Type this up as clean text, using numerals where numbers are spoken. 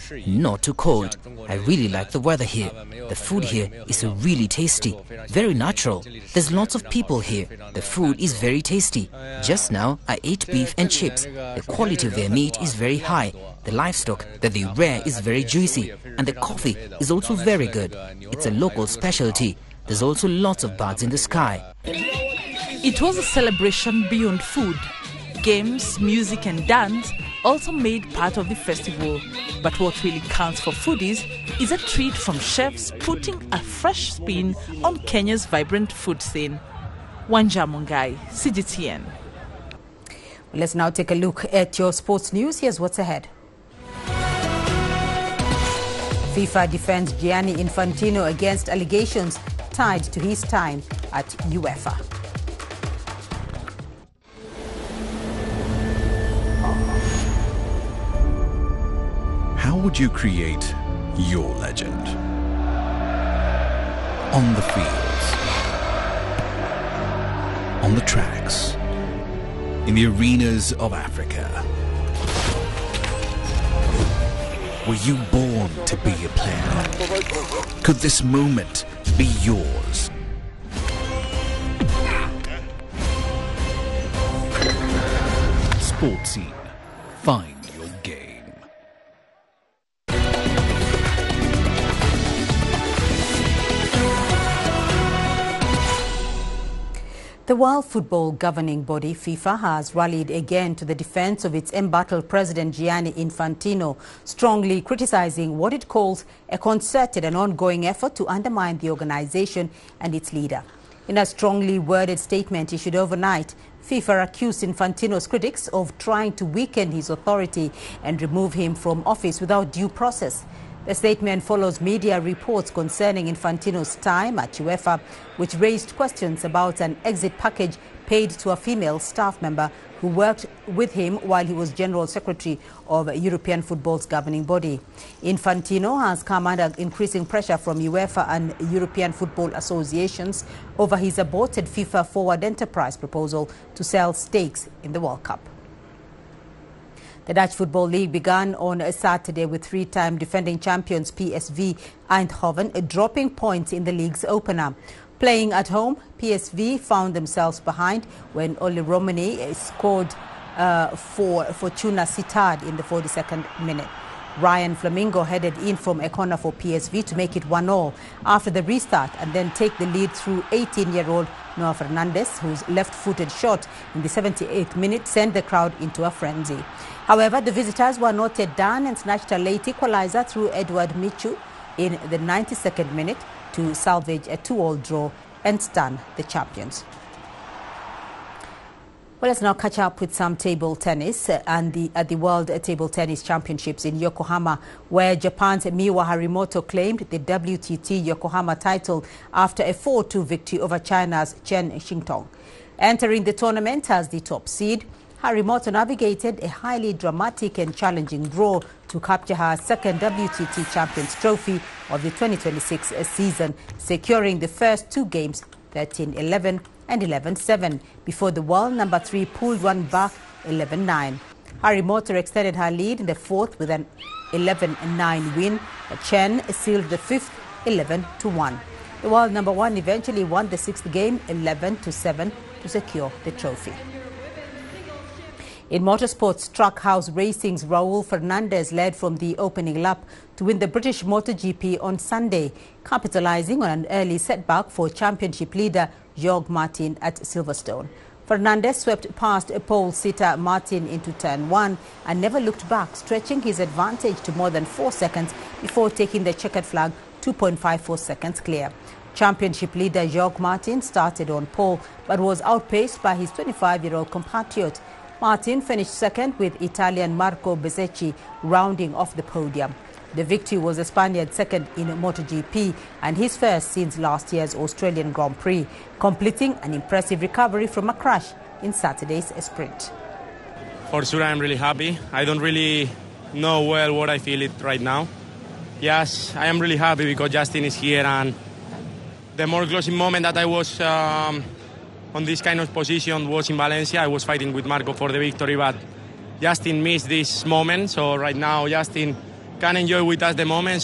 not too cold. I really like the weather here. The food here is really tasty, very natural. There's lots of people here. The food is very tasty. Just now I ate beef and chips. The quality of their meat is very high. The livestock that they rear is very juicy, and the coffee is also very good. It's a local specialty. There's also lots of birds in the sky. It was a celebration beyond food. Games, music and dance also made part of the festival. But what really counts for foodies is a treat from chefs putting a fresh spin on Kenya's vibrant food scene. Wanja Mungai, CGTN. Let's now take a look at your sports news. Here's what's ahead. FIFA defends Gianni Infantino against allegations tied to his time at UEFA. How would you create your legend? On the fields, on the tracks, in the arenas of Africa. Were you born to be a player? Could this moment be yours? Sports Scene. Find your game. The World Football governing body, FIFA, has rallied again to the defense of its embattled president Gianni Infantino, strongly criticizing what it calls a concerted and ongoing effort to undermine the organization and its leader. In a strongly worded statement issued overnight, FIFA accused Infantino's critics of trying to weaken his authority and remove him from office without due process. The statement follows media reports concerning Infantino's time at UEFA, which raised questions about an exit package paid to a female staff member who worked with him while he was General Secretary of European Football's governing body. Infantino has come under increasing pressure from UEFA and European football associations over his aborted FIFA forward enterprise proposal to sell stakes in the World Cup. The Dutch Football League began on a Saturday with three-time defending champions PSV Eindhoven dropping points in the league's opener. Playing at home, PSV found themselves behind when Oli Romani scored for Fortuna Sittard in the 42nd minute. Ryan Flamingo headed in from a corner for PSV to make it 1-0 after the restart and then take the lead through 18-year-old Noah Fernandes, whose left-footed shot in the 78th minute sent the crowd into a frenzy. However, the visitors were not yet done and snatched a late equalizer through Edward Michu in the 92nd minute to salvage a 2-2 draw and stun the champions. Well, let's now catch up with some table tennis at the World Table Tennis Championships in Yokohama, where Japan's Miwa Harimoto claimed the WTT Yokohama title after a 4-2 victory over China's Chen Xingtong. Entering the tournament as the top seed, Harimoto navigated a highly dramatic and challenging draw to capture her second WTT Champions Trophy of the 2026 season, securing the first two games 13-11 and 11-7 before the world number 3 pulled one back 11-9. Harimoto extended her lead in the fourth with an 11-9 win. Chen sealed the fifth 11-1. The world number 1 eventually won the sixth game 11-7 to secure the trophy. In motorsports, Trackhouse Racing's Raul Fernandez led from the opening lap to win the British MotoGP on Sunday, capitalizing on an early setback for championship leader Jorge Martin at Silverstone. Fernandez swept past pole sitter Martin into turn 1 and never looked back, stretching his advantage to more than 4 seconds before taking the checkered flag 2.54 seconds clear. Championship leader Jorge Martin started on pole but was outpaced by his 25-year-old compatriot. Martin finished second with Italian Marco Bezzecchi rounding off the podium. The victory was the Spaniard's second in MotoGP and his first since last year's Australian Grand Prix, completing an impressive recovery from a crash in Saturday's sprint. For sure, I'm really happy. I don't really know well what I feel it right now. Yes, I am really happy because Justin is here, and the more closing moment that I was on this kind of position was in Valencia. I was fighting with Marco for the victory, but Justin missed this moment. So right now, Justin can enjoy with us the moment.